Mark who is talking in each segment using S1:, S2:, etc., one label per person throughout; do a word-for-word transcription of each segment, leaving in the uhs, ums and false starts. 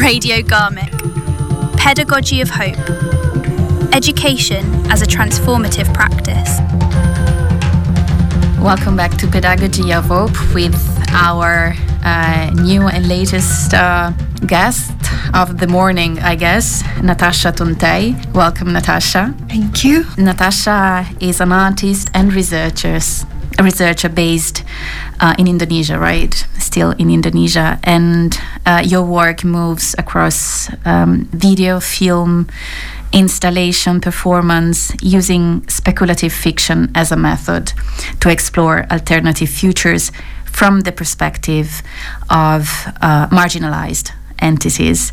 S1: Radio Garmick. Pedagogy of Hope. Education as a transformative practice.
S2: Welcome back to Pedagogy of Hope with our uh, new and latest uh, guest of the morning, I guess, Natasha Tuntay. Welcome, Natasha.
S3: Thank you.
S2: Natasha is an artist and researcher, a researcher based uh, in Indonesia, right? Still in Indonesia. And uh, your work moves across um, video, film, installation, performance, using speculative fiction as a method to explore alternative futures from the perspective of uh, marginalized entities,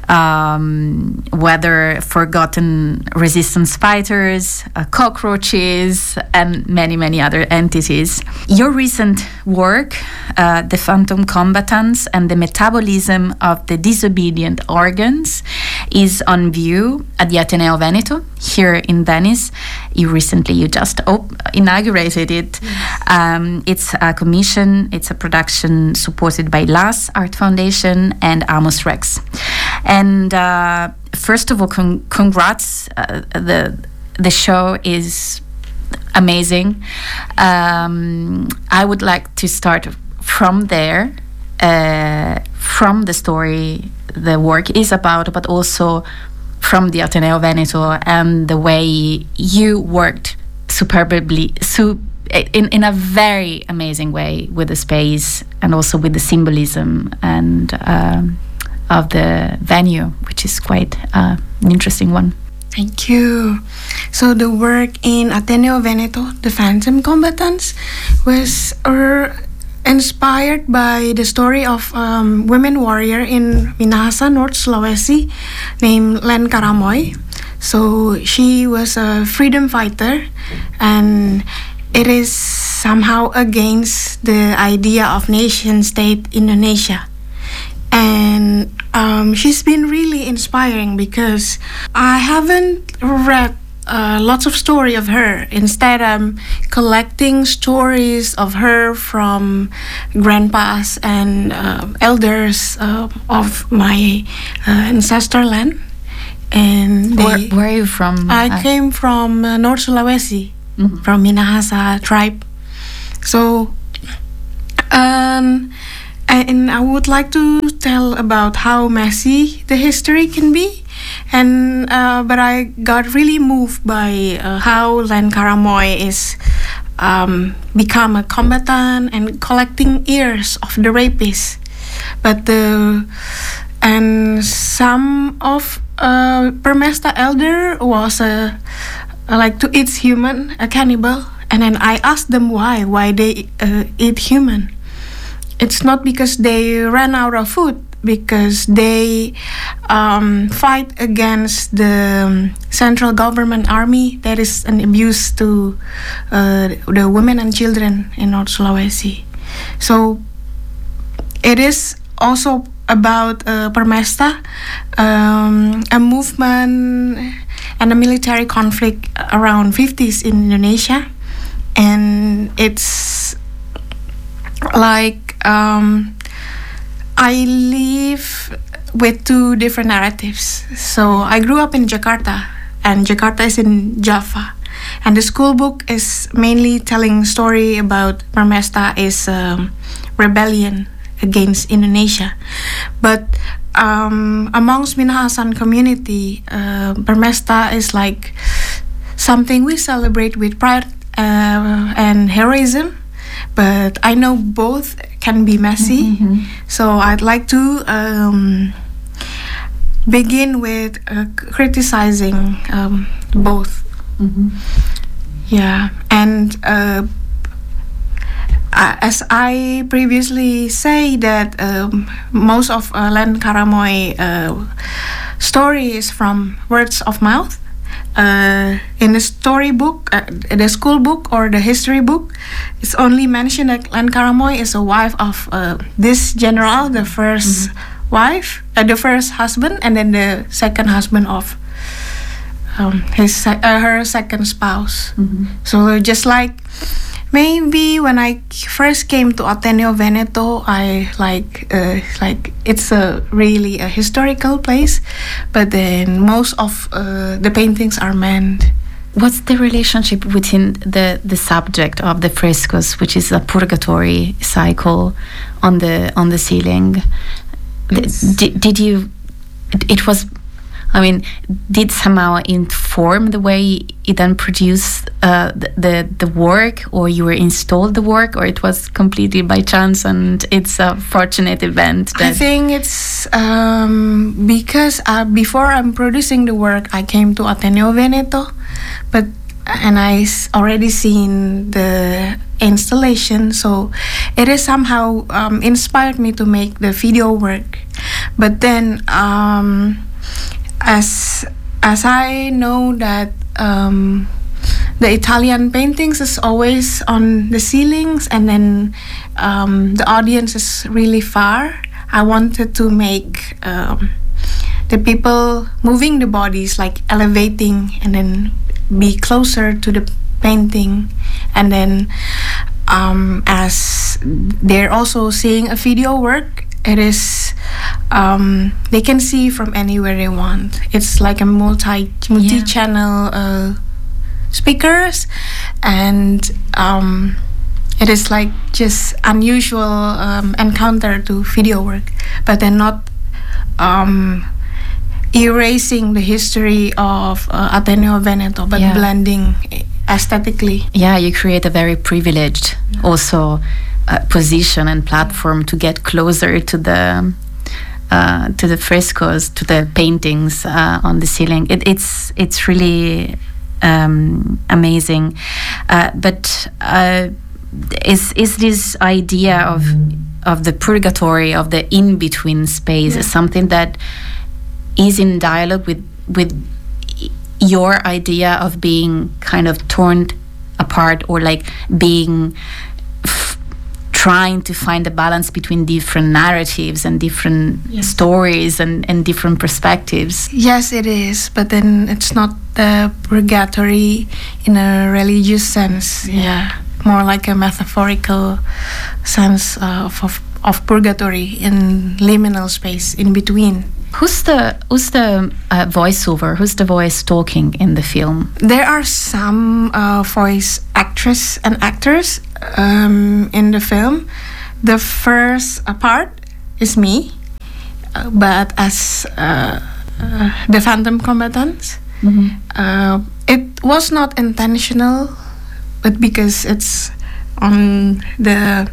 S2: um, whether forgotten resistance fighters, uh, cockroaches, and many, many other entities. Your recent work, uh, The Phantom Combatants and the Metabolism of the Disobedient Organs, is on view at the Ateneo Veneto here in Venice. You recently, you just op- inaugurated it. Yes. Um, it's a commission, it's a production supported by L A S Art Foundation and Amos Rex. And uh, first of all, con- congrats. Uh, the the show is amazing. Um, I would like to start from there, uh, from the story the work is about, but also from the Ateneo Veneto and the way you worked superbly, su- in, in a very amazing way with the space and also with the symbolism and um, of the venue, which is quite uh, an interesting one.
S3: Thank you. So the work in Ateneo Veneto, The Phantom Combatants, was uh, inspired by the story of um, women warrior in Minahasa, North Sulawesi, named Len Karamoy. So she was a freedom fighter, and it is somehow against the idea of nation-state Indonesia. And um, she's been really inspiring because I haven't read uh, lots of story of her. Instead, I'm collecting stories of her from grandpas and uh, elders uh, of my uh, ancestor land. And they,
S2: where, where are you from?
S3: I uh, came from uh, North Sulawesi, mm-hmm. from Minahasa tribe. So, um, and I would like to tell about how messy the history can be. And uh, but I got really moved by uh, how Len Karamoy is um, become a combatant and collecting ears of the rapists. But the and some of uh, Permesta elder was a uh, like to eat human, a cannibal. And then I asked them why, why they uh, eat human. It's not because they ran out of food, because they um, fight against the central government army that is an abuse to uh, the women and children in North Sulawesi. So it is also about uh, Permesta, um, a movement and a military conflict around fifties in Indonesia. And it's like um, I live with two different narratives. So I grew up in Jakarta, and Jakarta is in Java. And the school book is mainly telling story about Permesta is um, rebellion against Indonesia. But um, amongst Minahasan community, uh, Permesta is like something we celebrate with pride uh, and heroism. But I know both can be messy. Mm-hmm. So I'd like to um, begin with uh, criticizing um, both.
S2: Mm-hmm.
S3: Yeah, and uh, as I previously say that um, most of uh, Len Karamoy uh, story is from words of mouth. Uh, in the storybook, uh, the school book or the history book, it's only mentioned that Len Karamoy is a wife of uh, this general, the first mm-hmm. wife, uh, the first husband, and then the second husband of um, his uh, her second spouse.
S2: Mm-hmm.
S3: So just like maybe when I first came to Ateneo Veneto, I like uh, like it's a really a historical place, but then most of uh, the paintings are meant.
S2: What's the relationship within the, the subject of the frescoes, which is a purgatory cycle on the on the ceiling? Did, did you? It was. I mean, did somehow inform the way it then produced uh, the, the the work, or you were installed the work, or it was completely by chance and it's a fortunate event? That
S3: I think it's um, because uh, before I'm producing the work, I came to Ateneo Veneto, but and I s- already seen the installation, so it is somehow um, inspired me to make the video work. But then. Um, As as I know that um, the Italian paintings is always on the ceilings, and then um, the audience is really far. I wanted to make um, the people moving the bodies like elevating, and then be closer to the painting, and then um, as they're also seeing a video work. It is, um, they can see from anywhere they want. It's like a multi multi channel uh, speakers, and um, it is like just unusual um, encounter to video work, but then not um, erasing the history of uh, Ateneo Veneto, but
S2: yeah.
S3: blending aesthetically.
S2: Yeah, you create a very privileged yeah. also. Uh, position and platform to get closer to the uh, to the frescoes, to the paintings uh, on the ceiling. It, it's it's really um, amazing. Uh, but uh, is is this idea of of the purgatory, of the in between space, yeah. something that is in dialogue with with your idea of being kind of torn apart, or like being trying to find a balance between different narratives and different yes. stories and, and different perspectives?
S3: Yes, it is, but then it's not the purgatory in a religious sense. Yeah, yeah. More like a metaphorical sense uh, of, of of purgatory in liminal space in between.
S2: Who's the who's the uh, voiceover? Who's the voice talking in the film?
S3: There are some uh, voice actress and actors um, in the film. The first uh, part is me, uh, but as uh, uh, the phantom combatants. Mm-hmm. Uh, it was not intentional, but because it's on the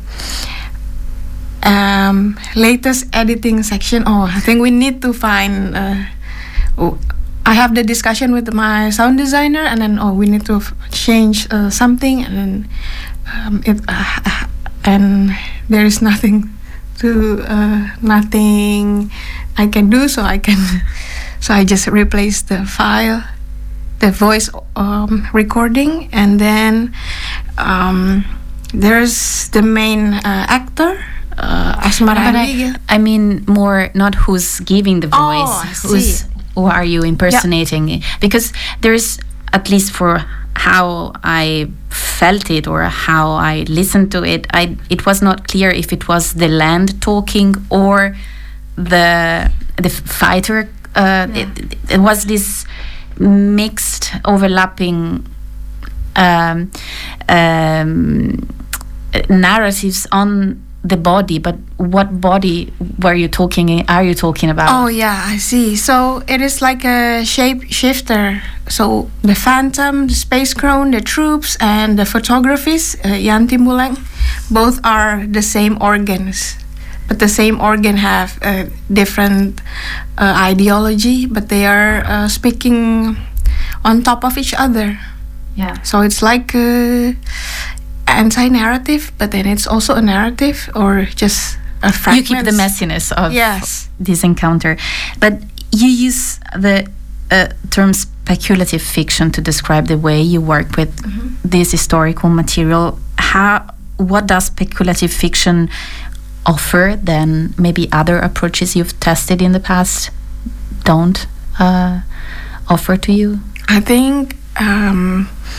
S3: Um, latest editing section. Oh, I think we need to find. Uh, oh, I have the discussion with my sound designer, and then oh, we need to f- change uh, something, and then um, it uh, and there is nothing to uh, nothing I can do, so I can so I just replace the file, the voice um, recording, and then um, there's the main uh, actor. Uh, Asmara
S2: I, I mean more not who's giving the voice,
S3: oh, I
S2: who's
S3: see.
S2: Who are you impersonating? Yeah. Because there's, at least for how I felt it or how I listened to it, I it was not clear if it was the land talking or the the fighter. Uh, yeah. it, it was this mixed, overlapping um, um, narratives on the body, but what body were you talking are you talking about?
S3: Oh yeah, I see. So it is like a shape shifter. So the Phantom, the Space Crone, the troops, and the photographies, uh, Jan Timbuleng, both are the same organs, but the same organ have a different uh, ideology, but they are uh, speaking on top of each other.
S2: Yeah.
S3: So it's like uh, anti-narrative, but then it's also a narrative, or just a fragment.
S2: You keep the messiness of
S3: yes.
S2: this encounter, but you use the uh, term speculative fiction to describe the way you work with mm-hmm. this historical material. How? What does speculative fiction offer than maybe other approaches you've tested in the past don't uh, offer to you?
S3: I think um,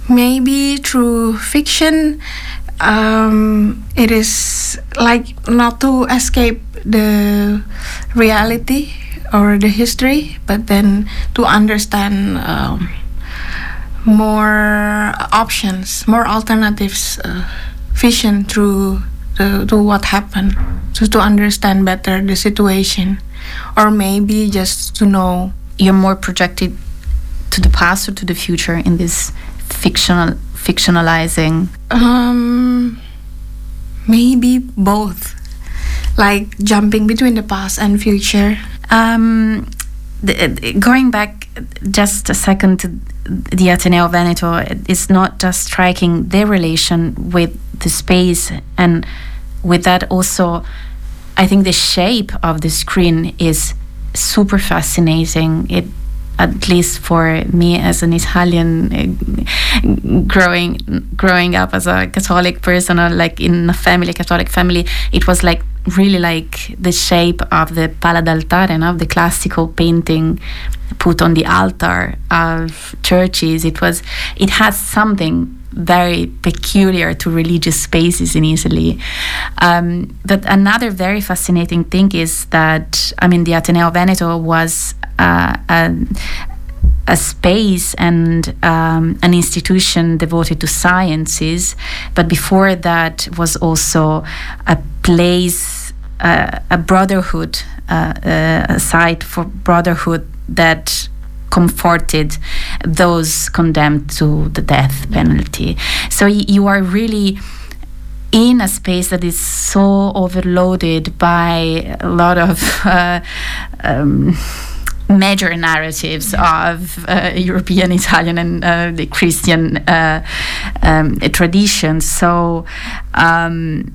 S3: maybe through fiction, um, it is like not to escape the reality or the history, but then to understand um, more options, more alternatives, uh, vision through the, to what happened, so to understand better the situation, or maybe just to know.
S2: You're more projected to the past or to the future in this fictional fictionalizing?
S3: Um, maybe both, like jumping between the past and future.
S2: Um, the, going back just a second to the Ateneo Veneto, it's not just striking their relation with the space, and with that also, I think the shape of the screen is super fascinating. It, at least for me as an Italian, uh, growing growing up as a Catholic person, or like in a family, Catholic family, it was like really like the shape of the pala d'altare, and of the classical painting put on the altar of churches. It was, it has something very peculiar to religious spaces in Italy. Um, but another very fascinating thing is that, I mean, the Ateneo Veneto was uh, a, a space and um, an institution devoted to sciences, but before that was also a place, uh, a brotherhood, uh, uh, a site for brotherhood that comforted those condemned to the death penalty. So y- you are really in a space that is so overloaded by a lot of uh, um, major narratives of uh, European, Italian, and uh, the Christian uh, um, traditions. So um,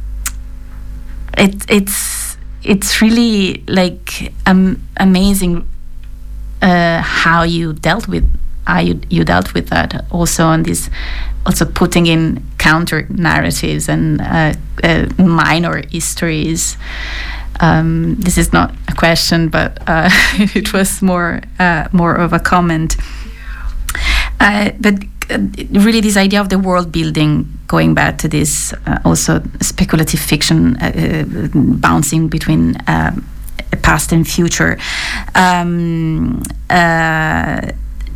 S2: it, it's it's really like um, amazing. Uh, how you dealt with how you, you dealt with that also on this, also putting in counter narratives and uh, uh, minor histories. Um, this is not a question, but uh, it was more uh, more of a comment. Uh, but uh, really, this idea of the world building, going back to this uh, also speculative fiction, uh, uh, bouncing between. Um, past and future. Um, uh,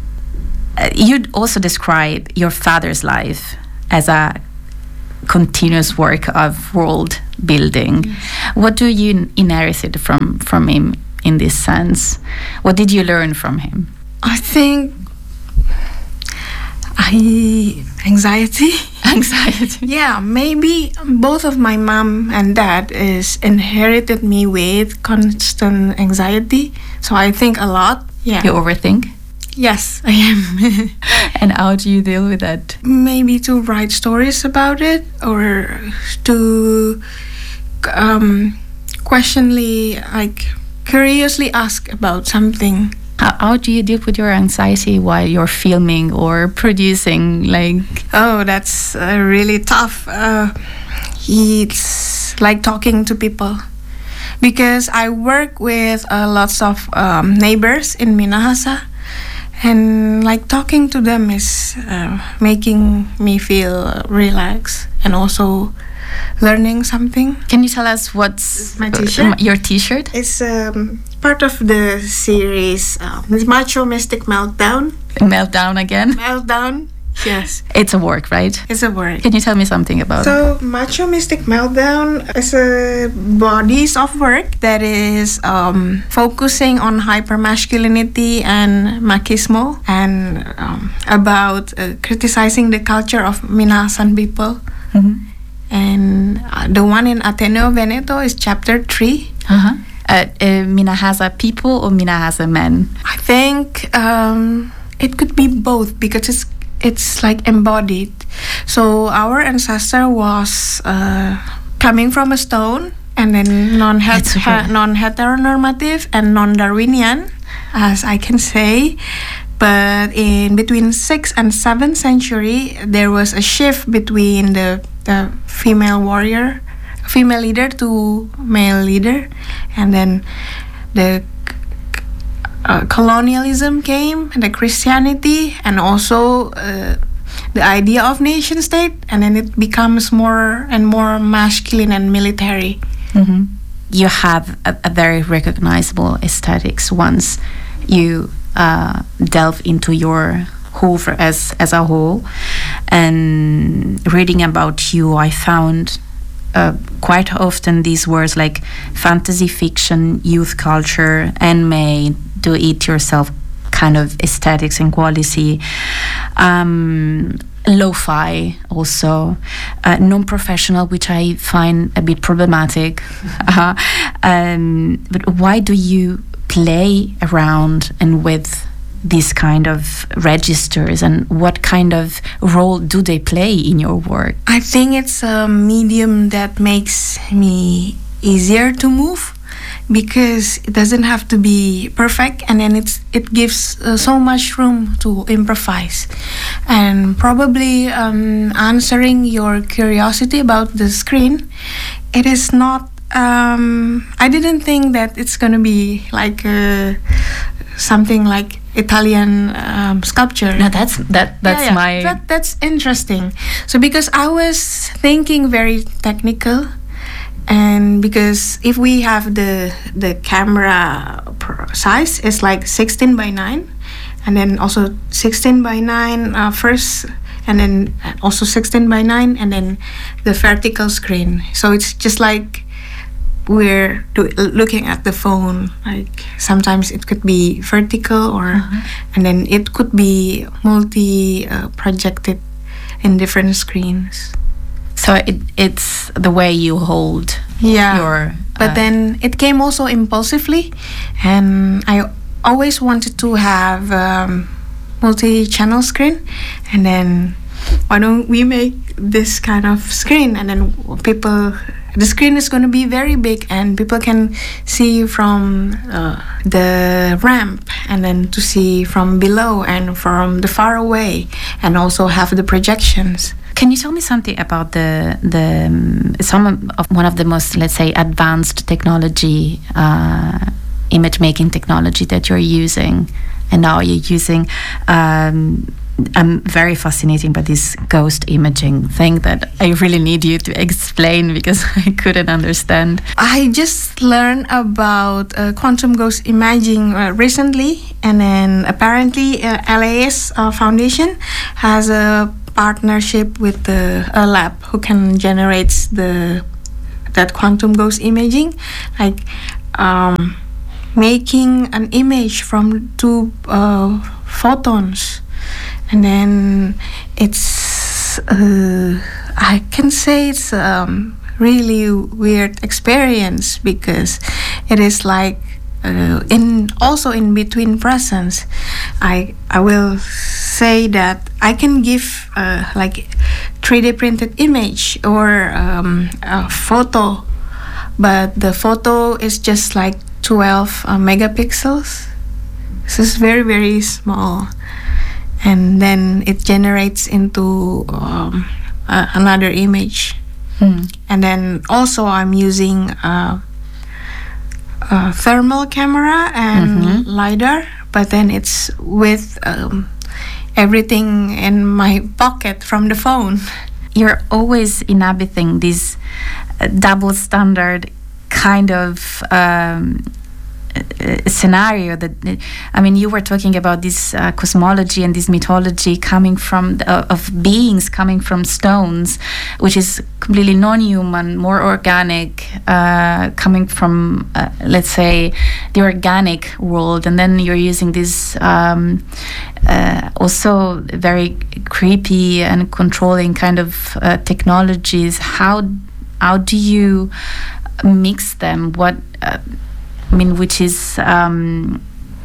S2: you'd also describe your father's life as a continuous work of world building. Mm. What do you inherit from, from him in this sense? What did you learn from him?
S3: I think I anxiety.
S2: Anxiety.
S3: Yeah, maybe both of my mom and dad is inherited me with constant anxiety. So I think a lot. Yeah.
S2: You overthink?
S3: Yes, I am.
S2: And how do you deal with that?
S3: Maybe to write stories about it, or to um, questionly, like curiously ask about something.
S2: How, how do you deal with your anxiety while you're filming or producing? Like,
S3: oh, that's uh, really tough. Uh, it's like talking to people, because I work with uh, lots of um, neighbors in Minahasa, and like talking to them is uh, making me feel relaxed and also learning something.
S2: Can you tell us what's
S3: my t-shirt?
S2: Uh, your t-shirt?
S3: It's um, part of the series um, Macho Mystic Meltdown.
S2: Meltdown again?
S3: Meltdown, yes.
S2: It's a work, right?
S3: It's a work.
S2: Can you tell me something about
S3: so,
S2: it?
S3: So, Macho Mystic Meltdown is a bodies of work that is um, focusing on hypermasculinity and machismo, and um, about uh, criticizing the culture of Minahasan people. Mm-hmm. And uh, the one in Ateneo Veneto is chapter three.
S2: Uh-huh. Uh, uh, Minahasa people or Minahasa men?
S3: I think um, it could be both, because it's it's like embodied. So our ancestor was uh, coming from a stone, and then non ha- non heteronormative and non Darwinian, as I can say. But in between sixth and seventh century, there was a shift between the the female warrior, female leader to male leader, and then the uh, colonialism came, and the Christianity, and also uh, the idea of nation state, and then it becomes more and more masculine and military.
S2: Mm-hmm. You have a, a very recognizable aesthetics once you uh, delve into your Hoover as as a whole. And reading about you, I found uh, quite often these words like fantasy fiction, youth culture, handmade, do-it-yourself kind of aesthetics and quality, um, lo-fi also, uh, non-professional, which I find a bit problematic. uh, um, but why do you play around and with these kind of registers, and what kind of role do they play in your work?
S3: I think it's a medium that makes me easier to move, because it doesn't have to be perfect, and then it's it gives uh, so much room to improvise. And probably um, answering your curiosity about the screen, it is not um, I didn't think that it's gonna be like uh, something like Italian um, sculpture.
S2: No, that's that that's
S3: yeah, yeah.
S2: my
S3: that, that's interesting. So because I was thinking very technical, and because if we have the the camera size, it's like sixteen by nine, and then also sixteen by nine uh, first, and then also sixteen by nine, and then the vertical screen. So it's just like we're do, looking at the phone. Like sometimes it could be vertical, or uh-huh. and then it could be multi uh, projected in different screens.
S2: So it it's the way you hold
S3: yeah.
S2: your.
S3: But
S2: uh,
S3: then it came also impulsively, and I always wanted to have um, multi-channel screen, and then why don't we make this kind of screen, and then people. The screen is going to be very big, and people can see from uh, the ramp, and then to see from below and from the far away, and also have the projections.
S2: Can you tell me something about the the um, some of one of the most, let's say, advanced technology, uh, image making technology that you're using, and now you're using? Um, I'm very fascinated by this ghost imaging thing that I really need you to explain, because I couldn't understand.
S3: I just learned about uh, quantum ghost imaging uh, recently, and then apparently uh, L A S uh, Foundation has a partnership with the a lab who can generate the that quantum ghost imaging, like um, making an image from two uh, photons. And then it's, uh, I can say it's um, really weird experience, because it is like uh, in also in between presence. I I will say that I can give uh, like three D printed image or um, a photo, but the photo is just like twelve uh, megapixels. This is very very small. And then it generates into um, uh, another image.
S2: Hmm.
S3: And then also I'm using uh, a thermal camera and
S2: mm-hmm.
S3: LiDAR, but then it's with um, everything in my pocket from the phone.
S2: You're always inhabiting this uh, double standard kind of um, scenario that I mean, you were talking about this uh, cosmology and this mythology coming from the, uh, of beings coming from stones, which is completely non-human, more organic, uh, coming from uh, let's say the organic world, and then you're using this um, uh, also very creepy and controlling kind of uh, technologies. How how do you mix them? What uh, I mean, which is um,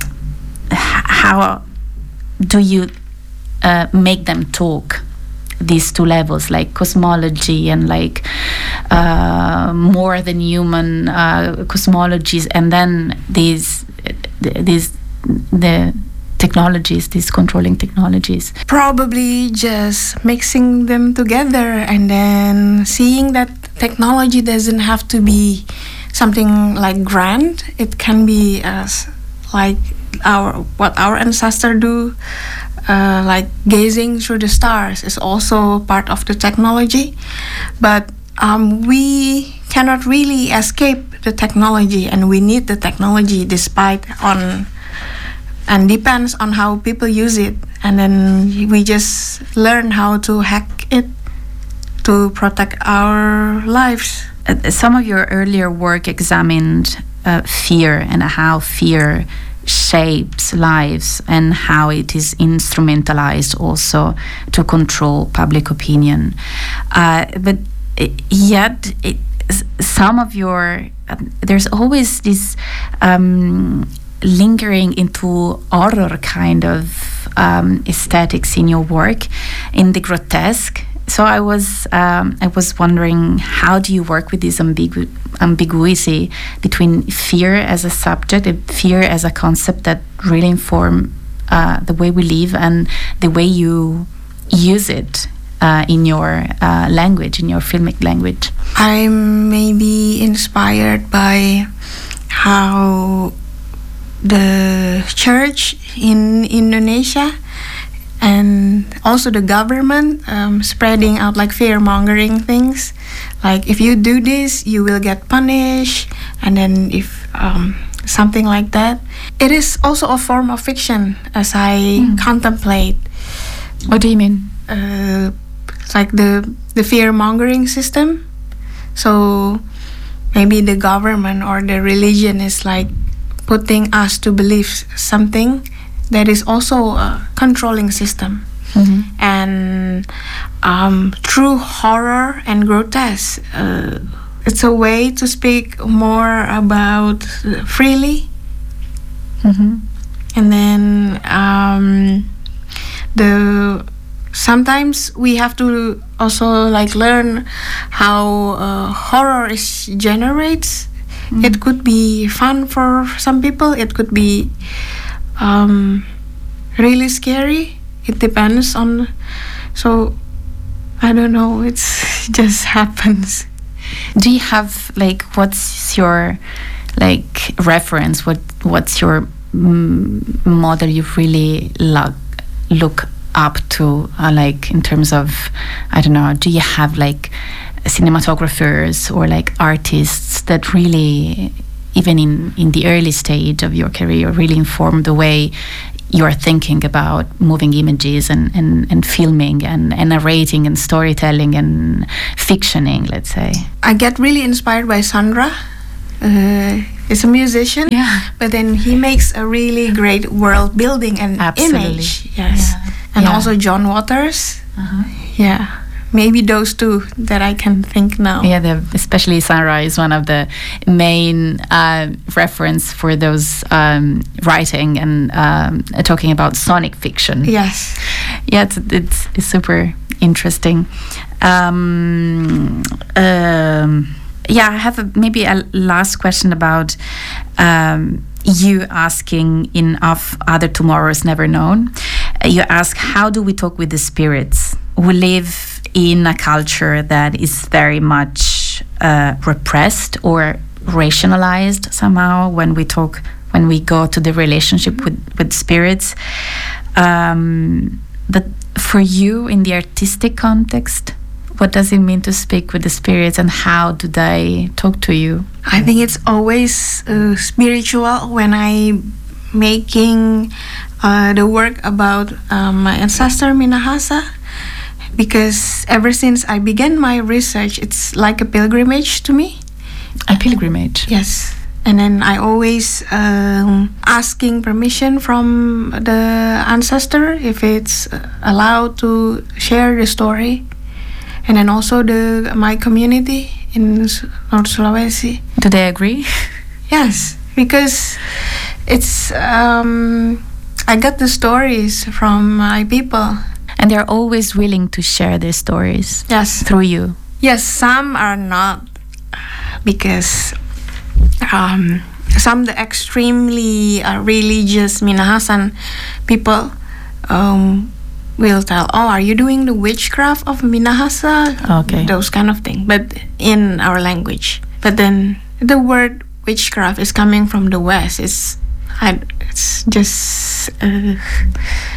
S2: h- how do you uh, make them talk? These two levels, like cosmology and like uh, more than human uh, cosmologies, and then these these the technologies, these controlling technologies.
S3: Probably just mixing them together, and then seeing that technology doesn't have to be something like grand. It can be as like our what our ancestors do uh, like gazing through the stars is also part of the technology, but um, we cannot really escape the technology, and we need the technology despite on and depends on how people use it, and then we just learn how to hack it to protect our lives.
S2: Uh, some of your earlier work examined uh, fear and how fear shapes lives and how it is instrumentalized also to control public opinion. Uh, but it, yet, it, some of your uh, there's always this um, lingering into horror kind of um, aesthetics in your work, in the grotesque. So I was um, I was wondering, how do you work with this ambigu- ambiguity between fear as a subject and fear as a concept that really inform uh, the way we live and the way you use it uh, in your uh, language, in your filmic language?
S3: I'm maybe inspired by how the church in Indonesia and also the government um, spreading out like fear-mongering things, like if you do this you will get punished, and then if um, something like that. It is also a form of fiction as I mm. contemplate.
S2: What do you mean?
S3: Uh, like the the fear-mongering system. So maybe the government or the religion is like putting us to believe something that is also a controlling system. Mm-hmm. And um, through horror and grotesque, uh, it's a way to speak more about uh, freely. Mm-hmm. And then um, the sometimes we have to also like learn how uh, horror is generates. Mm-hmm. It could be fun for some people. It could be Um, really scary. It depends on. So I don't know. It's just happens.
S2: Do you have like what's your like reference? What what's your mm, model you really look look up to? Uh, like in terms of, I don't know. Do you have like cinematographers or like artists that really, even in, in the early stage of your career, really inform the way you're thinking about moving images and, and, and filming and, and narrating and storytelling and fictioning, let's say?
S3: I get really inspired by Sandra. Uh, he's a musician,
S2: yeah.
S3: but then he makes a really great world building and
S2: Absolutely.
S3: image. Yes.
S2: Yeah.
S3: And
S2: yeah.
S3: also John Waters.
S2: Uh-huh.
S3: Yeah. Maybe those two that I can think now.
S2: Yeah, the, especially Sandra is one of the main uh, reference for those um, writing and um, talking about sonic fiction.
S3: Yes.
S2: Yeah, it's, it's, it's super interesting. Um, um, yeah, I have a, maybe a last question about um, you asking in Of Other Tomorrows Never Known. Uh, you ask, how do we talk with the spirits? We live in a culture that is very much uh, repressed or rationalized somehow when we talk, when we go to the relationship with, with spirits. Um, but for you, in the artistic context, what does it mean to speak with the spirits and how do they talk to you?
S3: I think it's always uh, spiritual when I making uh, the work about uh, my ancestor Minahasa. Because ever since I began my research, it's like a pilgrimage to me.
S2: A pilgrimage?
S3: Yes. And then I always um, asking permission from the ancestor if it's allowed to share the story. And then also the my community in North Sulawesi.
S2: Do they agree?
S3: Yes, because it's um, I got the stories from my people.
S2: And they're always willing to share their stories.
S3: Yes.
S2: Through you.
S3: Yes, some are not, because um, some the extremely uh, religious Minahasan people um, will tell, oh, are you doing the witchcraft of Minahasa?
S2: Okay.
S3: Those kind of thing, but in our language. But then the word witchcraft is coming from the West. It's, I, it's just... Uh,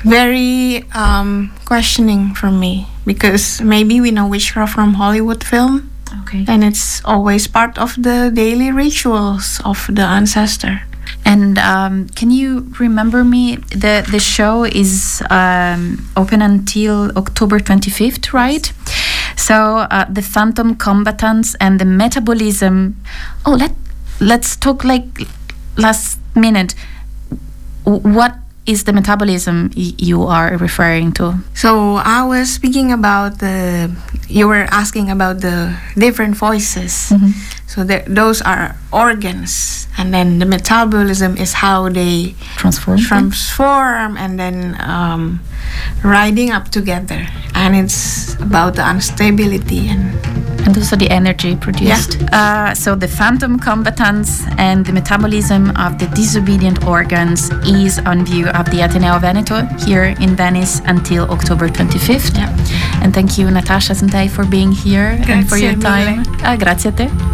S3: very um, questioning for me, because maybe we know witchcraft from Hollywood film.
S2: Okay.
S3: And it's always part of the daily rituals of the ancestor.
S2: And um, can you remember me? The the show is um, open until October twenty-fifth, right? So uh, the phantom combatants and the metabolism. Oh, let let's talk like last minute. What is the metabolism y- you are referring to?
S3: So I was speaking about the. You were asking about the different voices.
S2: Mm-hmm.
S3: So there, those are organs, and then the metabolism is how they
S2: Transform.
S3: transform, and then um, riding up together. And it's about the instability and.
S2: And also the energy produced. Yeah. Uh, so the phantom combatants and the metabolism of the disobedient organs is on view at the Ateneo Veneto here in Venice until October twenty-fifth.
S3: Yeah.
S2: And thank you, Natasha Zentei, for being here
S3: Grazie
S2: and for your time.
S3: mille.
S2: Uh, grazie a te.